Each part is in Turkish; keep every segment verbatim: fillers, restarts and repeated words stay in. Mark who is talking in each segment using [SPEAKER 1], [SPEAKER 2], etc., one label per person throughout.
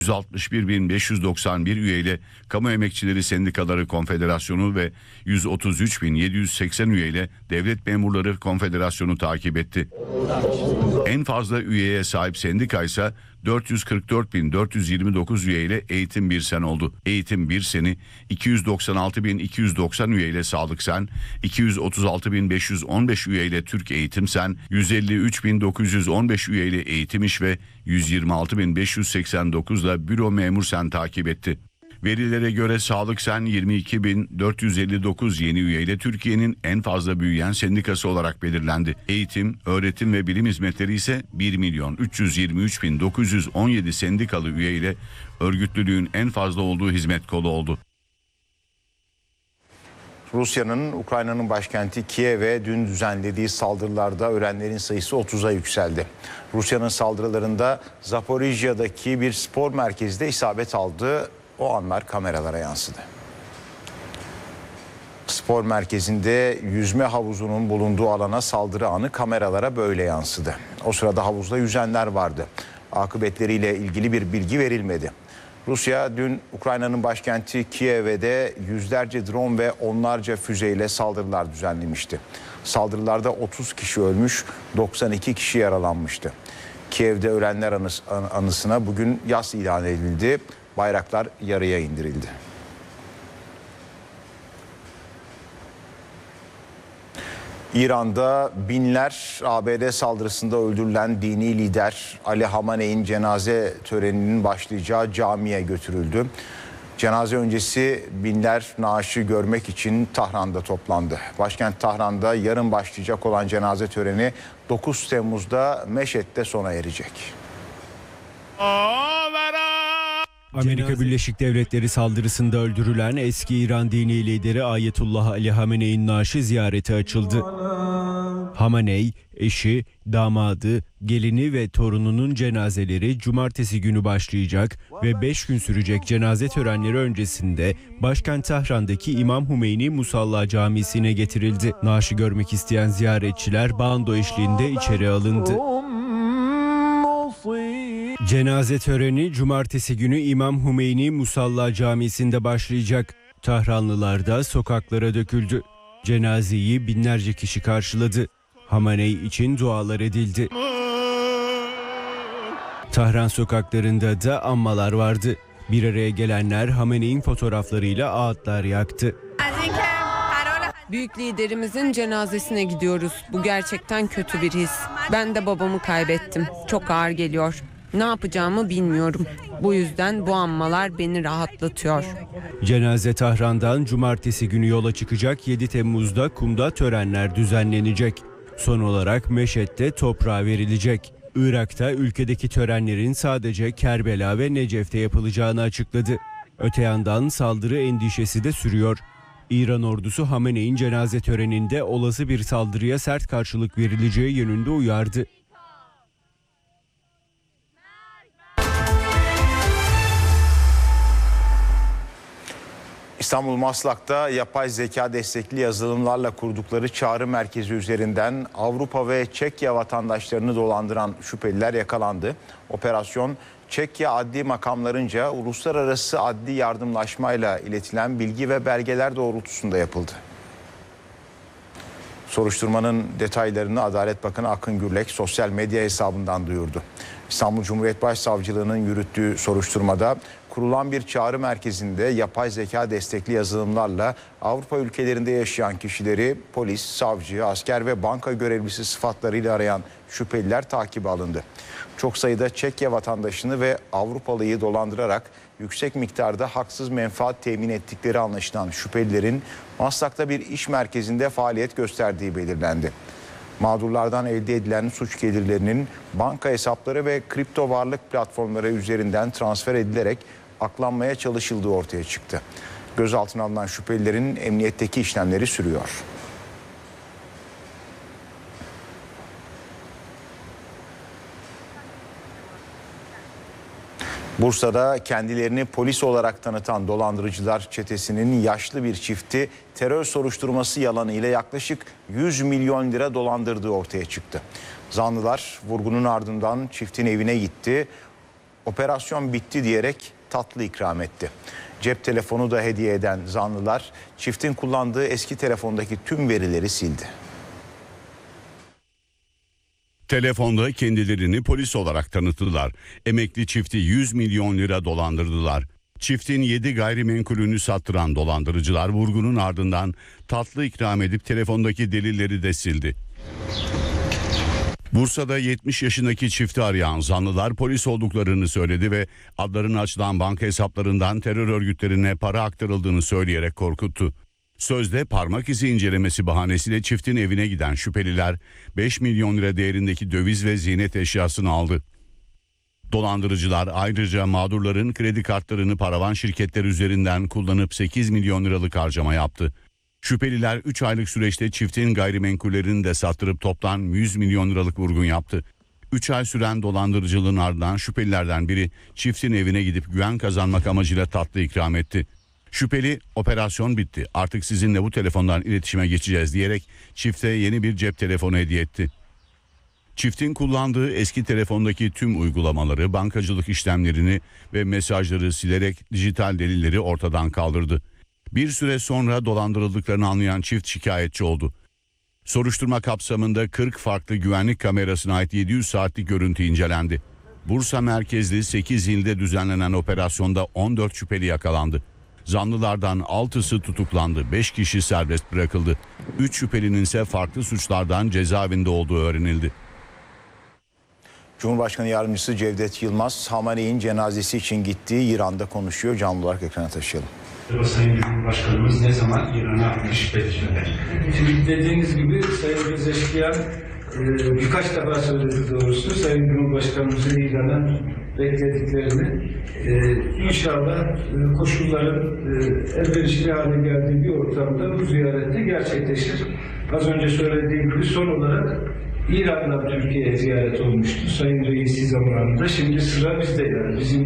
[SPEAKER 1] yüz altmış bir bin beş yüz doksan bir üyeyle Kamu Emekçileri Sendikaları Konfederasyonu ve yüz otuz üç bin yedi yüz seksen üyeyle Devlet Memurları Konfederasyonu takip etti. En fazla üyeye sahip sendika ise dört yüz kırk dört bin dört yüz yirmi dokuz üyeyle Eğitim Birsen oldu. Eğitim Birsen'i iki yüz doksan altı bin iki yüz doksan üyeyle Sağlık Sen, iki yüz otuz altı bin beş yüz on beş üyeyle Türk Eğitim Sen, yüz elli üç bin dokuz yüz on beş üyeyle Eğitim İş ve yüz yirmi altı bin beş yüz seksen dokuz ile Büro Memur Sen takip etti. Verilere göre Sağlık Sen yirmi iki bin dört yüz elli dokuz yeni üyeyle Türkiye'nin en fazla büyüyen sendikası olarak belirlendi. Eğitim, Öğretim ve Bilim Hizmetleri ise bir milyon üç yüz yirmi üç bin dokuz yüz on yedi sendikalı üyeyle örgütlülüğün en fazla olduğu hizmet kolu oldu.
[SPEAKER 2] Rusya'nın Ukrayna'nın başkenti Kiev'e dün düzenlediği saldırılarda ölenlerin sayısı otuza yükseldi. Rusya'nın saldırılarında Zaporijya'daki bir spor merkezinde isabet aldı. O anlar kameralara yansıdı. Spor merkezinde yüzme havuzunun bulunduğu alana saldırı anı kameralara böyle yansıdı. O sırada havuzda yüzenler vardı. Akıbetleriyle ilgili bir bilgi verilmedi. Rusya dün Ukrayna'nın başkenti Kiev'e de yüzlerce drone ve onlarca füzeyle saldırılar düzenlemişti. Saldırılarda otuz kişi ölmüş, doksan iki kişi yaralanmıştı. Kiev'de ölenler anıs anısına bugün yas ilan edildi. Bayraklar yarıya indirildi. İran'da binler A B D saldırısında öldürülen dini lider Ali Hamaney'in cenaze töreninin başlayacağı camiye götürüldü. Cenaze öncesi binler naaşı görmek için Tahran'da toplandı. Başkent Tahran'da yarın başlayacak olan cenaze töreni dokuz Temmuz'da Meşhed'de sona erecek.
[SPEAKER 3] Amerika Birleşik Devletleri saldırısında öldürülen eski İran dini lideri Ayetullah Ali Hamenei'nin naaşı ziyarete açıldı. Hamenei, eşi, damadı, gelini ve torununun cenazeleri cumartesi günü başlayacak ve beş gün sürecek cenaze törenleri öncesinde başkent Tahran'daki İmam Hümeyni Musalla Camisi'ne getirildi. Naaşı görmek isteyen ziyaretçiler bando eşliğinde içeri alındı. Cenaze töreni cumartesi günü İmam Hümeyni Musalla Camisi'nde başlayacak. Tahranlılar da sokaklara döküldü. Cenazeyi binlerce kişi karşıladı. Hamenei için dualar edildi. Tahran sokaklarında da anmalar vardı. Bir araya gelenler Hamenei'nin fotoğraflarıyla ağıtlar yaktı.
[SPEAKER 4] Büyük liderimizin cenazesine gidiyoruz. Bu gerçekten kötü bir his. Ben de babamı kaybettim. Çok ağır geliyor. Ne yapacağımı bilmiyorum. Bu yüzden bu anmalar beni rahatlatıyor.
[SPEAKER 3] Cenaze Tahran'dan cumartesi günü yola çıkacak. yedi Temmuz'da Kum'da törenler düzenlenecek. Son olarak Meşhed'de toprağa verilecek. Irak'ta ülkedeki törenlerin sadece Kerbela ve Necef'te yapılacağını açıkladı. Öte yandan saldırı endişesi de sürüyor. İran ordusu Hamenei'nin cenaze töreninde olası bir saldırıya sert karşılık verileceği yönünde uyardı.
[SPEAKER 2] İstanbul Maslak'ta yapay zeka destekli yazılımlarla kurdukları çağrı merkezi üzerinden Avrupa ve Çekya vatandaşlarını dolandıran şüpheliler yakalandı. Operasyon Çekya adli makamlarınca uluslararası adli yardımlaşmayla iletilen bilgi ve belgeler doğrultusunda yapıldı. Soruşturmanın detaylarını Adalet Bakanı Akın Gürlek sosyal medya hesabından duyurdu. İstanbul Cumhuriyet Başsavcılığı'nın yürüttüğü soruşturmada kurulan bir çağrı merkezinde yapay zeka destekli yazılımlarla Avrupa ülkelerinde yaşayan kişileri polis, savcı, asker ve banka görevlisi sıfatlarıyla arayan şüpheliler takibe alındı. Çok sayıda Çekya vatandaşını ve Avrupalıyı dolandırarak yüksek miktarda haksız menfaat temin ettikleri anlaşılan şüphelilerin Maslak'ta bir iş merkezinde faaliyet gösterdiği belirlendi. Mağdurlardan elde edilen suç gelirlerinin banka hesapları ve kripto varlık platformları üzerinden transfer edilerek aklanmaya çalışıldığı ortaya çıktı. Gözaltına alınan şüphelilerin emniyetteki işlemleri sürüyor. Bursa'da kendilerini polis olarak tanıtan dolandırıcılar çetesinin yaşlı bir çifti terör soruşturması yalanıyla yaklaşık yüz milyon lira dolandırdığı ortaya çıktı. Zanlılar vurgunun ardından çiftin evine gitti. Operasyon bitti diyerek tatlı ikram etti. Cep telefonu da hediye eden zanlılar çiftin kullandığı eski telefondaki tüm verileri sildi.
[SPEAKER 1] Telefonda kendilerini polis olarak tanıttılar. Emekli çifti yüz milyon lira dolandırdılar. Çiftin yedi gayrimenkulünü sattıran dolandırıcılar vurgunun ardından tatlı ikram edip telefondaki delilleri de sildi. Bursa'da yetmiş yaşındaki çifti arayan zanlılar polis olduklarını söyledi ve adlarını açılan banka hesaplarından terör örgütlerine para aktarıldığını söyleyerek korkuttu. Sözde parmak izi incelemesi bahanesiyle çiftin evine giden şüpheliler beş milyon lira değerindeki döviz ve ziynet eşyasını aldı. Dolandırıcılar ayrıca mağdurların kredi kartlarını paravan şirketler üzerinden kullanıp sekiz milyon liralık harcama yaptı. Şüpheliler üç aylık süreçte çiftin gayrimenkullerini de sattırıp toplam yüz milyon liralık vurgun yaptı. üç ay süren dolandırıcılığın ardından şüphelilerden biri çiftin evine gidip güven kazanmak amacıyla tatlı ikram etti. Şüpheli operasyon bitti, artık sizinle bu telefondan iletişime geçeceğiz diyerek çifte yeni bir cep telefonu hediye etti. Çiftin kullandığı eski telefondaki tüm uygulamaları, bankacılık işlemlerini ve mesajları silerek dijital delilleri ortadan kaldırdı. Bir süre sonra dolandırıldıklarını anlayan çift şikayetçi oldu. Soruşturma kapsamında kırk farklı güvenlik kamerasına ait yedi yüz saatlik görüntü incelendi. Bursa merkezli sekiz ilde düzenlenen operasyonda on dört şüpheli yakalandı. Zanlılardan altısı tutuklandı, beş kişi serbest bırakıldı. üç şüphelinin ise farklı suçlardan cezaevinde olduğu öğrenildi.
[SPEAKER 2] Cumhurbaşkanı Yardımcısı Cevdet Yılmaz, Hamaney'in cenazesi için gittiği İran'da konuşuyor. Canlı olarak ekrana taşıyalım.
[SPEAKER 5] Sayın Cumhurbaşkanımız ne zaman İran'a atmış bekliyorlar. Şimdi dediğiniz gibi Sayın Pezeşkiyan e, birkaç defa söyledi doğrusu. Sayın Cumhurbaşkanımızın İran'a beklediklerini e, inşallah e, koşulların e, elverişli hale geldiği bir ortamda bu ziyarette gerçekleşir. Az önce söylediğim gibi son olarak İran'dan Türkiye'ye ziyaret olmuştu Sayın Reisi zamanında. Şimdi sıra bizde, yani bizim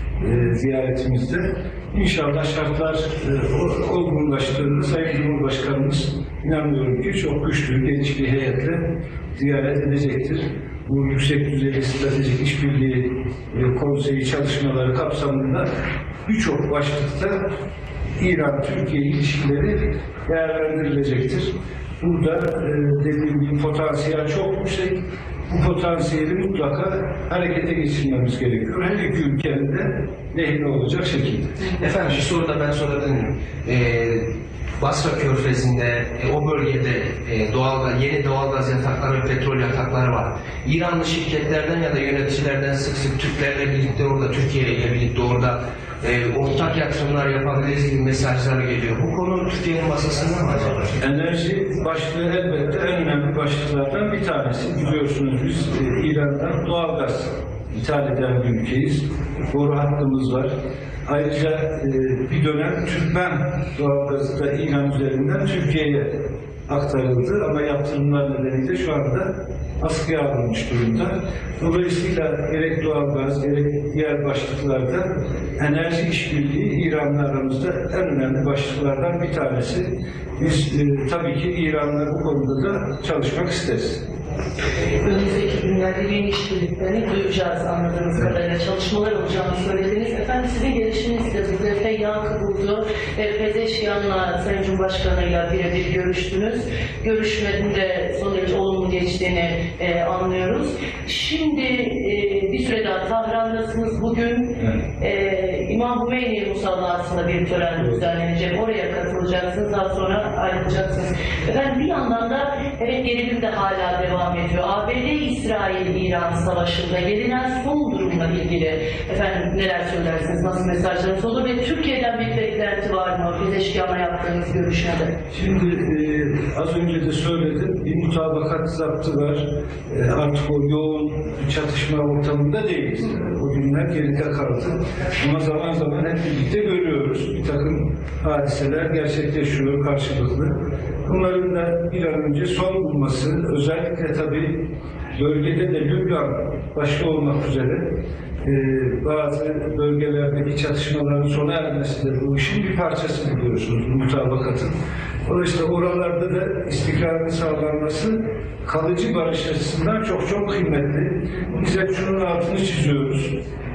[SPEAKER 5] e, ziyaretimizde. İnşallah şartlar e, olgunlaştığında Sayın Cumhurbaşkanımız inanıyorum ki çok güçlü, geniş bir heyetle ziyaret edecektir. Bu yüksek düzeyli stratejik işbirliği e, konseyi çalışmaları kapsamında birçok başlıkta İran-Türkiye ilişkileri değerlendirilecektir. Burada e, dediğim gibi potansiyel çok yüksek. Bu potansiyeli mutlaka harekete geçirmemiz gerekiyor. Her iki ülkenin de lehine olacak şekilde.
[SPEAKER 6] Efendim bir soru da ben sorabilirim. Ee, Basra Körfezi'nde, e, o bölgede e, doğal, yeni doğalgaz yatakları ve petrol yatakları var. İranlı şirketlerden ya da yöneticilerden sık sık Türklerle birlikte orada, Türkiye ile birlikte orada e, ortak yatırımlar yapabiliriz gibi mesajlar geliyor. Bu konu Türkiye'nin masasında mı acaba?
[SPEAKER 5] Enerji başlığı elbette en önemli başlıklardan bir tanesi. Biliyorsunuz biz e, İran'dan doğalgaz ithal eden bir ülkeyiz. Boru hattımız var. Ayrıca e, bir dönem Türkmen doğalgazı da İran üzerinden Türkiye'ye aktarıldı ama yaptırımlar nedeniyle şu anda askıya alınmış durumda. Dolayısıyla gerek doğalgaz gerek diğer başlıklarda enerji işbirliği İran'la aramızda en önemli başlıklardan bir tanesi. Biz e, tabii ki İran'la bu konuda da çalışmak isteriz.
[SPEAKER 7] Önümüzdeki günlerde yeni işbirliklerini duyacağız anladığımız kadarıyla. Çalışmalar olacağını söylediniz. Efendim sizin gelişinizde bu Feyyak'ı buldu. E, Pezeşkiyan'la Sayın Cumhurbaşkanı'yla birebir görüştünüz. Görüşmenin de son derece olumlu geçtiğini e, anlıyoruz. Şimdi e, bir süre daha Tahran'dasınız. Bugün e, İmam Hümeyni Musallahı'nda bir tören düzenlenecek. Oraya katılacaksınız. Daha sonra ayrılacaksınız. Efendim bir yandan da evet gerilim de hala devam ediyor. A B D-İsrail-İran savaşında gelinen son durumla ilgili efendim neler söylersiniz, nasıl mesajlarınız olur ve Türkiye'den bir beklenti var mı? Pezeşkiyan'la yaptığınız görüşmede.
[SPEAKER 5] Şimdi e, az önce de söyledim, bir mutabakat zaptı var. E, artık o yoğun çatışma ortamında değiliz. O günler geride kaldı. Ama zaman zaman hep birlikte görüyoruz. Bir takım hadiseler gerçekleşiyor karşılıklı. Bunların da bir an önce son bulması, özellikle tabii bölgede de Lübnan başta olmak üzere e, bazı bölgelerdeki çatışmaların sona ermesi de bu işin bir parçası biliyorsunuz, mutabakatın. Dolayısıyla oralarda da istikrarın sağlanması kalıcı barış açısından çok çok kıymetli. Biz hep şunun altını çiziyoruz.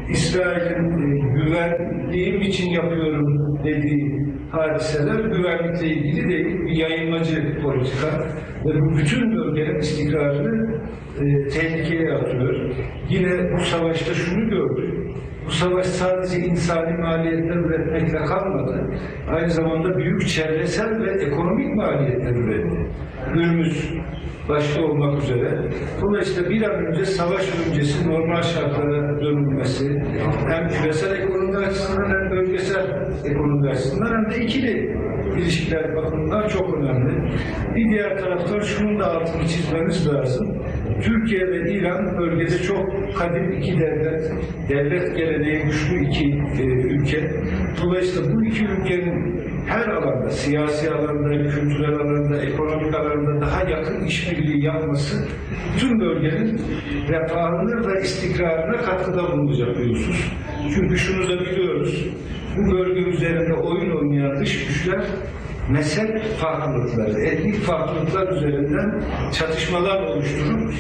[SPEAKER 5] İsrail'in e, güvenliğim için yapıyorum dediği hadiseler güvenlikle ilgili değil, bir yayılmacı politika ve bu bütün bölgenin istikrarını e, tehlikeye atıyor. Yine bu savaşta şunu gördük. Bu savaş sadece insani maliyetler üretmekle kalmadı. Aynı zamanda büyük çevresel ve ekonomik maliyetler üretti. Hürmüz başta olmak üzere. Dolayısıyla bir an önce savaş öncesi normal şartlara dönülmesi hem küresel ekonomi açısından hem bölgesel ekonomi açısından hem de ikili ilişkiler bakımından çok önemli. Bir diğer taraftan şunun da altını çizmemiz lazım. Türkiye ve İran bölgede çok kadim iki devlet, devlet geleneği güçlü iki e, ülke. Dolayısıyla bu iki ülkenin her alanda, siyasi alanda, kültürel alanda, ekonomik alanda daha yakın işbirliği yapması tüm bölgenin refahına ve istikrarına katkıda bulunacak bir husus. Çünkü şunu da biliyoruz, bu bölge üzerinde oyun oynayan dış güçler mezhep farklılıkları, etnik farklılıklar üzerinden çatışmalar oluşturup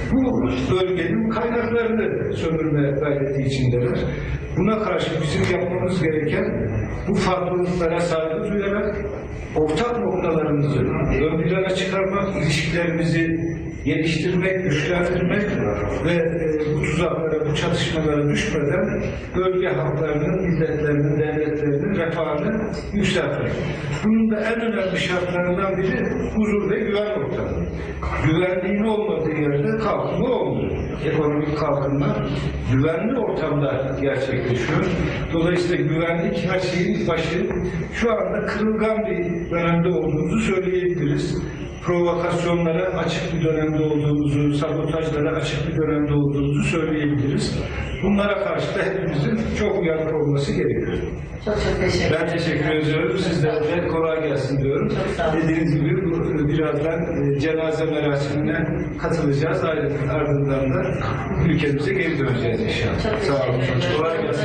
[SPEAKER 5] bu bölgenin kaynaklarını sömürme gayreti içindeler. Buna karşı bizim yapmamız gereken bu farklılıklara saygı duyarak ortak noktalarımızı ön plana çıkarmak, ilişkilerimizi geliştirmek, güçlendirmek ve e, bu tuzaklara, bu çatışmalara düşmeden bölge halklarının, milletlerinin, devletlerinin refahını yükseltmek. Bunun da en önemli şartlarından biri huzur ve güven ortamı. Güvenliğin olmadığı yerde kalkınma olmuyor. Ekonomik kalkınma güvenli ortamda gerçekleşiyor. Dolayısıyla güvenlik her şeyin başı. Şu anda kırılgan bir dönemde olduğumuzu söyleyebiliriz. Provokasyonlara açık bir dönemde olduğumuzu, sabotajlara açık bir dönemde olduğumuzu söyleyebiliriz. Bunlara karşı da hepimizin çok uyanık olması gerekiyor.
[SPEAKER 7] Çok çok teşekkür ederim.
[SPEAKER 5] Ben teşekkür ediyorum. Sizlere de kolay gelsin diyorum. Dediğiniz gibi birazdan cenaze merasimine katılacağız. Ardından da ülkemize geri döneceğiz inşallah.
[SPEAKER 7] Çok
[SPEAKER 5] Sağ olun.
[SPEAKER 7] teşekkür ederim.
[SPEAKER 5] Kolay gelsin.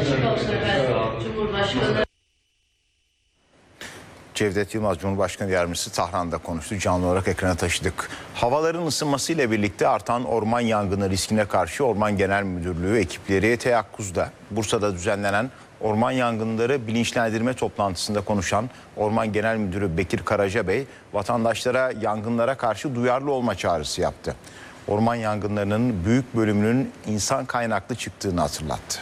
[SPEAKER 7] Sağ olun. Cumhurbaşkanı
[SPEAKER 2] Cevdet Yılmaz Cumhurbaşkanı Yardımcısı Tahran'da konuştu. Canlı olarak ekrana taşıdık. Havaların ısınmasıyla birlikte artan orman yangını riskine karşı Orman Genel Müdürlüğü ekipleri teyakkuzda. Bursa'da düzenlenen orman yangınları bilinçlendirme toplantısında konuşan Orman Genel Müdürü Bekir Karacabey, vatandaşlara yangınlara karşı duyarlı olma çağrısı yaptı. Orman yangınlarının büyük bölümünün insan kaynaklı çıktığını hatırlattı.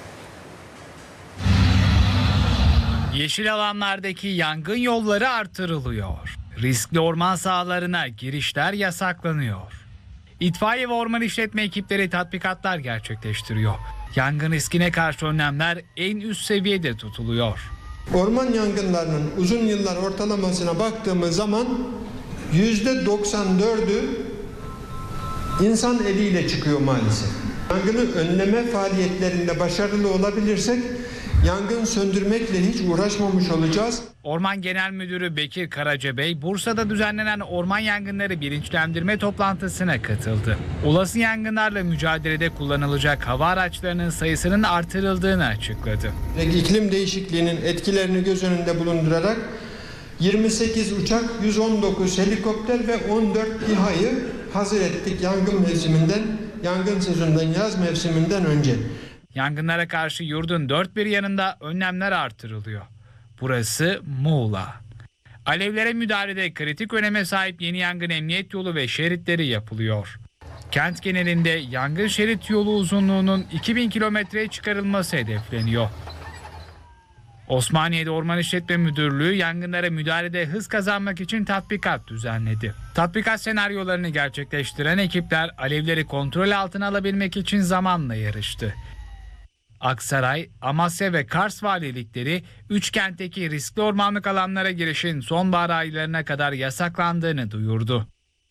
[SPEAKER 8] Yeşil alanlardaki yangın yolları artırılıyor. Riskli orman sahalarına girişler yasaklanıyor. İtfaiye ve orman işletme ekipleri tatbikatlar gerçekleştiriyor. Yangın riskine karşı önlemler en üst seviyede tutuluyor.
[SPEAKER 9] Orman yangınlarının uzun yıllar ortalamasına baktığımız zaman yüzde doksan dördü insan eliyle çıkıyor maalesef. Yangını önleme faaliyetlerinde başarılı olabilirsek yangın söndürmekle hiç uğraşmamış olacağız.
[SPEAKER 8] Orman Genel Müdürü Bekir Karacabey, Bursa'da düzenlenen orman yangınları bilinçlendirme toplantısına katıldı. Olası yangınlarla mücadelede kullanılacak hava araçlarının sayısının artırıldığını açıkladı.
[SPEAKER 9] İklim değişikliğinin etkilerini göz önünde bulundurarak yirmi sekiz uçak, yüz on dokuz helikopter ve on dört İHA'yı hazır ettik yangın mevsiminden, yangın sezonundan, yaz mevsiminden önce.
[SPEAKER 8] Yangınlara karşı yurdun dört bir yanında önlemler artırılıyor. Burası Muğla. Alevlere müdahalede kritik öneme sahip yeni yangın emniyet yolu ve şeritleri yapılıyor. Kent genelinde yangın şerit yolu uzunluğunun iki bin kilometreye çıkarılması hedefleniyor. Osmaniye'de Orman İşletme Müdürlüğü yangınlara müdahalede hız kazanmak için tatbikat düzenledi. Tatbikat senaryolarını gerçekleştiren ekipler alevleri kontrol altına alabilmek için zamanla yarıştı. Aksaray, Amasya ve Kars valilikleri üç kentteki riskli ormanlık alanlara girişin sonbahar aylarına kadar yasaklandığını duyurdu.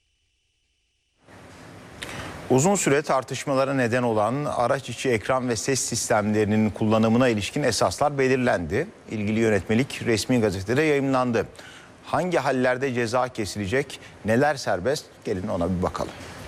[SPEAKER 2] Uzun süre tartışmalara neden olan araç içi ekran ve ses sistemlerinin kullanımına ilişkin esaslar belirlendi. İlgili yönetmelik resmi gazetede yayımlandı. Hangi hallerde ceza kesilecek, neler serbest? Gelin ona bir bakalım.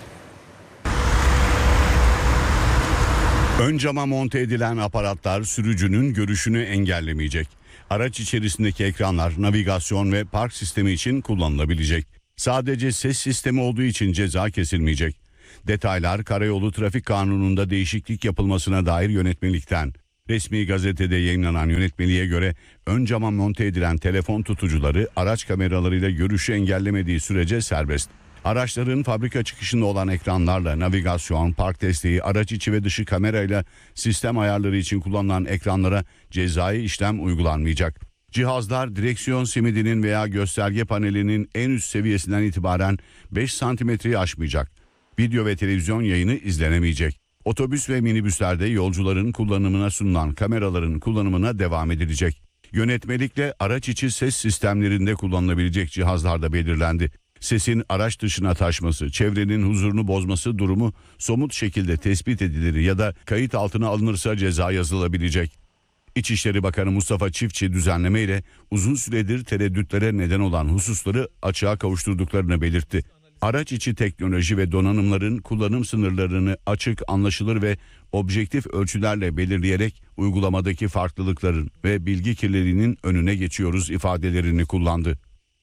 [SPEAKER 1] Ön cama monte edilen aparatlar sürücünün görüşünü engellemeyecek. Araç içerisindeki ekranlar navigasyon ve park sistemi için kullanılabilecek. Sadece ses sistemi olduğu için ceza kesilmeyecek. Detaylar Karayolu Trafik Kanunu'nda değişiklik yapılmasına dair yönetmelikten. Resmi gazetede yayınlanan yönetmeliğe göre ön cama monte edilen telefon tutucuları araç kameralarıyla görüşü engellemediği sürece serbest. Araçların fabrika çıkışında olan ekranlarla navigasyon, park desteği, araç içi ve dışı kamerayla sistem ayarları için kullanılan ekranlara cezai işlem uygulanmayacak. Cihazlar direksiyon simidinin veya gösterge panelinin en üst seviyesinden itibaren beş santimetreyi aşmayacak. Video ve televizyon yayını izlenemeyecek. Otobüs ve minibüslerde yolcuların kullanımına sunulan kameraların kullanımına devam edilecek. Yönetmelikle araç içi ses sistemlerinde kullanılabilecek cihazlar da belirlendi. Sesin araç dışına taşması, çevrenin huzurunu bozması durumu somut şekilde tespit edilir ya da kayıt altına alınırsa ceza yazılabilecek. İçişleri Bakanı Mustafa Çiftçi düzenlemeyle uzun süredir tereddütlere neden olan hususları açığa kavuşturduklarını belirtti. Araç içi teknoloji ve donanımların kullanım sınırlarını açık, anlaşılır ve objektif ölçülerle belirleyerek uygulamadaki farklılıkların ve bilgi kirliliğinin önüne geçiyoruz ifadelerini kullandı.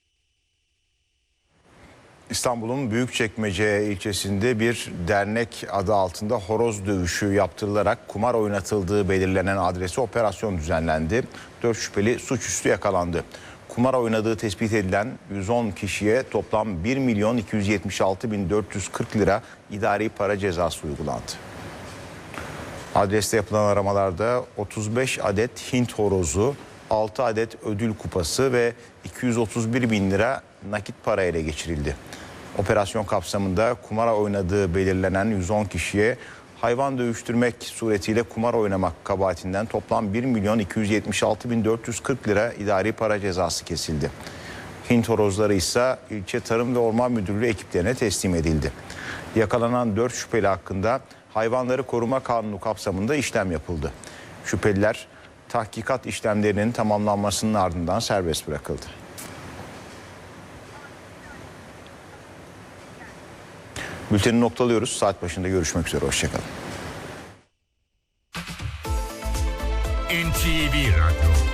[SPEAKER 2] İstanbul'un Büyükçekmece ilçesinde bir dernek adı altında horoz dövüşü yaptırılarak kumar oynatıldığı belirlenen adrese operasyon düzenlendi. Dört şüpheli suçüstü yakalandı. Kumar oynadığı tespit edilen yüz on kişiye toplam bir milyon iki yüz yetmiş altı bin dört yüz kırk lira idari para cezası uygulandı. Adreste yapılan aramalarda otuz beş adet Hint horozu, altı adet ödül kupası ve iki yüz otuz bir bin lira nakit para ele geçirildi. Operasyon kapsamında kumara oynadığı belirlenen yüz on kişiye hayvan dövüştürmek suretiyle kumar oynamak kabahatinden toplam bir milyon iki yüz yetmiş altı bin dört yüz kırk lira idari para cezası kesildi. Hint horozları ise ilçe Tarım ve Orman Müdürlüğü ekiplerine teslim edildi. Yakalanan dört şüpheli hakkında Hayvanları Koruma Kanunu kapsamında işlem yapıldı. Şüpheliler tahkikat işlemlerinin tamamlanmasının ardından serbest bırakıldı. Bülteni noktalıyoruz. Saat başında görüşmek üzere. Hoşçakalın.
[SPEAKER 10] N T V Radyo